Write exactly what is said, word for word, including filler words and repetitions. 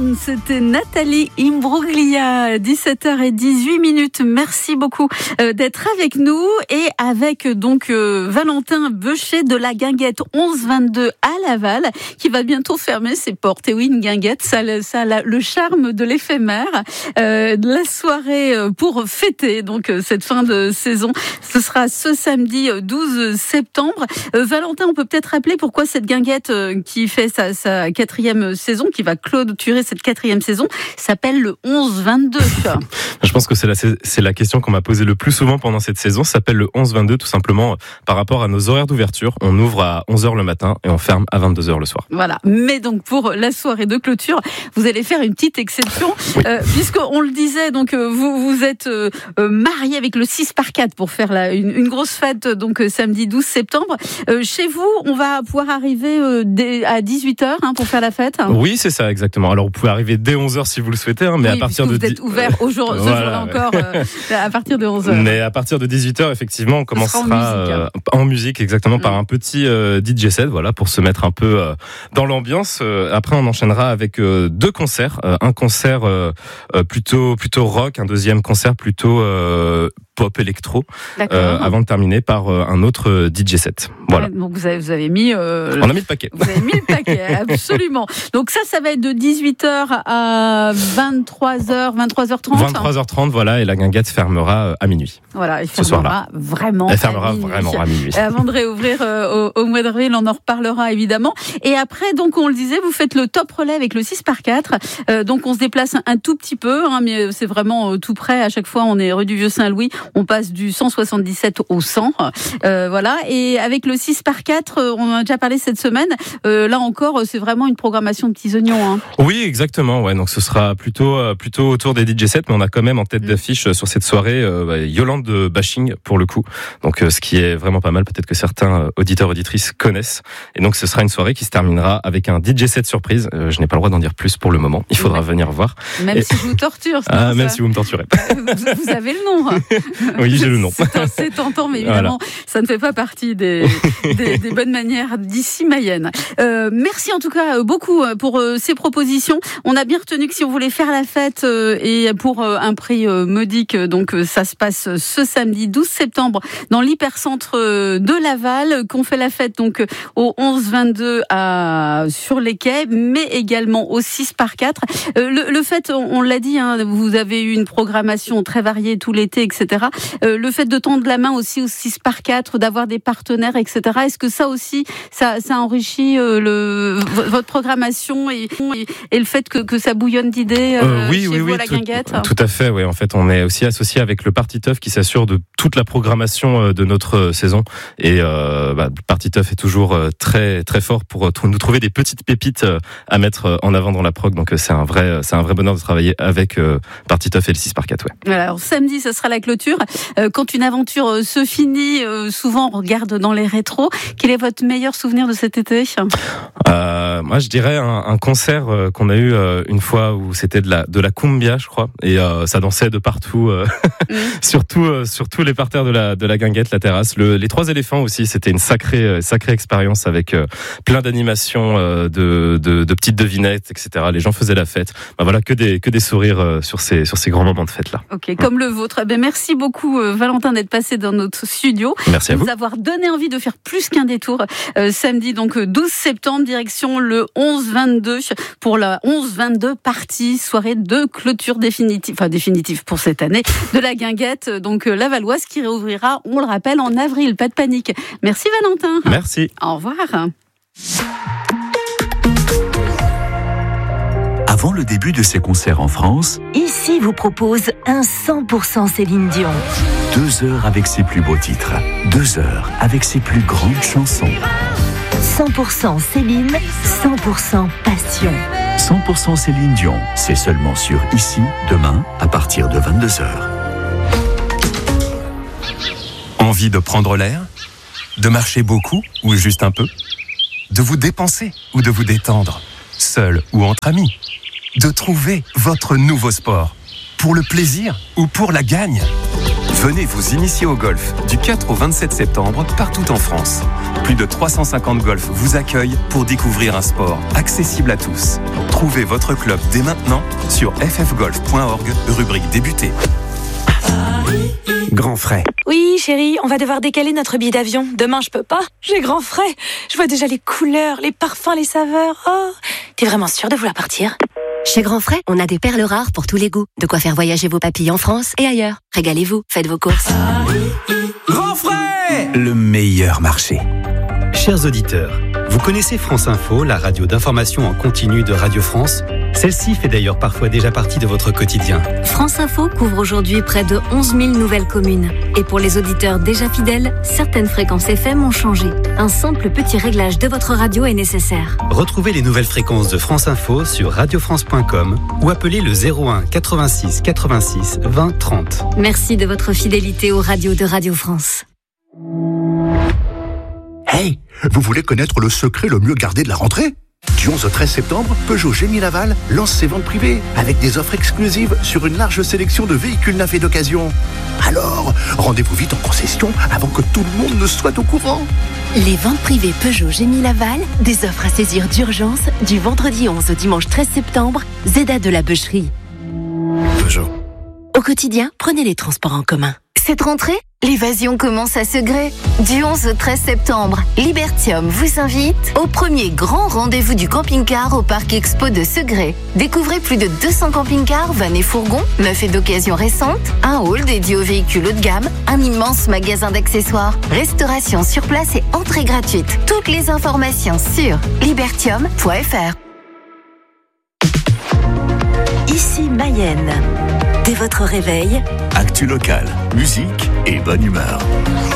Down, c'était Nathalie Imbruglia, dix-sept heures dix-huit minutes. Merci beaucoup d'être avec nous et avec donc Valentin Beuchet de la Guinguette onze vingt-deux à Laval qui va bientôt fermer ses portes. Et oui, une guinguette, ça, ça a le charme de l'éphémère, euh, de la soirée pour fêter donc cette fin de saison. Ce sera ce samedi douze septembre. Euh, Valentin, on peut peut-être rappeler pourquoi cette guinguette euh, qui fait sa, sa quatrième saison, qui va clôturer cette quatrième saison, s'appelle le onze vingt-deux. Je pense que c'est la, c'est la question qu'on m'a posée le plus souvent pendant cette saison. Ça s'appelle le onze vingt-deux tout simplement par rapport à nos horaires d'ouverture. On ouvre à onze heures le matin et on ferme à vingt-deux heures le soir. Voilà. Mais donc pour la soirée de clôture, vous allez faire une petite exception, oui. euh, puisqu'on le disait, donc vous vous êtes euh, marié avec le six par quatre pour faire la, une, une grosse fête donc samedi douze septembre. Euh, chez vous, on va pouvoir arriver euh, dès, à dix-huit heures hein, pour faire la fête. Oui, c'est ça exactement. Alors vous pouvez arriver dès onze heures si vous le souhaitez, hein, mais oui, à partir de de vous êtes ouvert au jour, ce voilà, jour-là ouais. encore euh, à partir de onze heures. Mais à partir de dix-huit heures, effectivement, on commencera en musique, hein. euh, en musique exactement mmh. par un petit euh, D J set, voilà, pour se mettre un peu euh, dans l'ambiance. Euh, après, on enchaînera avec euh, deux concerts, euh, un concert euh, euh, plutôt plutôt rock, un deuxième concert plutôt euh, pop électro, euh, avant de terminer par euh, un autre D J set. Voilà. Ouais, donc vous avez, vous avez mis... Euh, On a mis le paquet. Vous avez mis le paquet, absolument. Donc ça, ça va être de dix-huit heures à vingt-trois heures, vingt-trois heures trente. vingt-trois heures trente, voilà, et la guinguette fermera à minuit. Voilà, elle fermera vraiment Elle fermera à minuit. vraiment à minuit. Et avant de réouvrir euh, au, au mois d'avril, on en reparlera évidemment. Et après, donc on le disait, vous faites le top relais avec le six par quatre. Euh, donc on se déplace un, un tout petit peu, hein, mais c'est vraiment euh, tout près. À chaque fois, on est rue du Vieux-Saint-Louis. On passe du cent soixante-dix-sept au cent. Euh, voilà. Et avec le six par quatre, on en a déjà parlé cette semaine. Euh, là encore, c'est vraiment une programmation de petits oignons. Hein. Oui, exactement. Ouais. Donc ce sera plutôt plutôt autour des D J sets, mais on a quand même en tête d'affiche sur cette soirée euh, Yolande de Bashing pour le coup. Donc euh, ce qui est vraiment pas mal. Peut-être que certains auditeurs auditrices connaissent. Et donc ce sera une soirée qui se terminera avec un D J set surprise. Euh, je n'ai pas le droit d'en dire plus pour le moment. Il faudra ouais. venir voir. Même Et... si je vous torture. Ah, même ça. si vous me torturez. Vous, vous avez le nom. Hein. Oui, j'ai le nom. C'est tentant, mais évidemment, voilà. ça ne fait pas partie des, des, des bonnes manières d'ici Mayenne. Euh, merci en tout cas beaucoup pour euh, ces propositions. On a bien retenu que si on voulait faire la fête euh, et pour euh, un prix euh, modique, donc euh, ça se passe ce samedi douze septembre dans l'hypercentre euh, de Laval, qu'on fait la fête donc euh, au onze vingt-deux à sur les quais, mais également au six par quatre. Euh, le, le fait, on, on l'a dit, hein, vous avez eu une programmation très variée tout l'été, et cetera. Euh, le fait de tendre la main aussi au six par quatre, d'avoir des partenaires, et cetera. Est-ce que ça aussi, ça, ça enrichit euh, le, votre programmation et, et, et le fait que, que ça bouillonne d'idées euh, euh, oui, chez oui, vous oui, à la tout, Guinguette? Tout à fait, oui. En fait, on est aussi associé avec le Parti Teuf qui s'assure de toute la programmation de notre saison. Et euh, bah, le Parti Teuf est toujours très très fort pour nous trouver des petites pépites à mettre en avant dans la prog. Donc c'est un vrai, c'est un vrai bonheur de travailler avec euh, Parti Teuf et le six par quatre. Ouais. Alors samedi, ce sera la clôture. Euh, quand une aventure se finit, euh, souvent on regarde dans les rétros. Quel est votre meilleur souvenir de cet été? euh, Moi, je dirais un, un concert euh, qu'on a eu euh, une fois où c'était de la de la cumbia, je crois, et euh, ça dansait de partout, euh, mmh. surtout euh, sur tous les parterres de la de la Guinguette, la terrasse. Le, les trois éléphants aussi, c'était une sacrée sacrée expérience avec euh, plein d'animations, euh, de, de de petites devinettes, et cetera. Les gens faisaient la fête. Ben voilà, que des que des sourires euh, sur ces sur ces grands moments de fête là. Ok, mmh. comme le vôtre. Ben merci beaucoup euh, Valentin d'être passé dans notre studio. Merci à vous. De nous avoir donné envie de faire plus qu'un détour. Euh, samedi donc douze septembre, direction le onze vingt-deux pour la onze vingt-deux partie soirée de clôture définitive, enfin définitive pour cette année de la Guinguette, donc euh, lavalloise qui réouvrira, on le rappelle, en avril. Pas de panique. Merci Valentin. Merci. Au revoir. Avant le début de ses concerts en France, Ici vous propose un cent pour cent Céline Dion. Deux heures avec ses plus beaux titres. Deux heures avec ses plus grandes chansons. cent pour cent Céline, cent pour cent passion. cent pour cent Céline Dion, c'est seulement sur Ici, demain, à partir de vingt-deux heures. Envie de prendre l'air? De marcher beaucoup ou juste un peu? De vous dépenser ou de vous détendre? Seul ou entre amis? De trouver votre nouveau sport? Pour le plaisir ou pour la gagne? Venez vous initier au golf du quatre au vingt-sept septembre partout en France. Plus de trois cent cinquante golfs vous accueillent pour découvrir un sport accessible à tous. Trouvez votre club dès maintenant sur f f golf point org, rubrique débuter. Grand frais. Oui, chérie, on va devoir décaler notre billet d'avion. Demain, je peux pas. J'ai grand frais. Je vois déjà les couleurs, les parfums, les saveurs. Oh, t'es vraiment sûre de vouloir partir ? Chez Grand Frais, on a des perles rares pour tous les goûts. De quoi faire voyager vos papilles en France et ailleurs. Régalez-vous, faites vos courses. Grand frais, le meilleur marché. Chers auditeurs, vous connaissez France Info, la radio d'information en continu de Radio France ? Celle-ci fait d'ailleurs parfois déjà partie de votre quotidien. France Info couvre aujourd'hui près de onze mille nouvelles communes. Et pour les auditeurs déjà fidèles, certaines fréquences F M ont changé. Un simple petit réglage de votre radio est nécessaire. Retrouvez les nouvelles fréquences de France Info sur radio france point com ou appelez le zéro un quatre-vingt-six quatre-vingt-six vingt trente. Merci de votre fidélité aux radios de Radio France. Hey, vous voulez connaître le secret le mieux gardé de la rentrée ? Du onze au treize septembre, Peugeot Génie Laval lance ses ventes privées avec des offres exclusives sur une large sélection de véhicules neufs et d'occasion. Alors, rendez-vous vite en concession avant que tout le monde ne soit au courant. Les ventes privées Peugeot Génie Laval, des offres à saisir d'urgence du vendredi onze au dimanche treize septembre, Z A de la Beucherie. Peugeot. Au quotidien, prenez les transports en commun. Cette rentrée, l'évasion commence à Segré. Du onze au treize septembre, Libertium vous invite au premier grand rendez-vous du camping-car au Parc Expo de Segré. Découvrez plus de deux cents camping-cars, vannes et fourgons, neufs et d'occasion récente, un hall dédié aux véhicules haut de gamme, un immense magasin d'accessoires, restauration sur place et entrée gratuite. Toutes les informations sur libertium point f r. Ici Mayenne. Dès votre réveil, Actu locale, musique et bonne humeur.